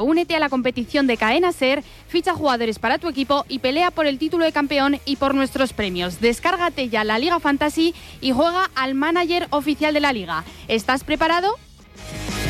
Únete a la competición de Cadena SER, ficha jugadores para tu equipo y pelea por el título de campeón y por nuestros premios. Descárgate ya la Liga Fantasy y juega al manager oficial de la liga. ¿Estás preparado?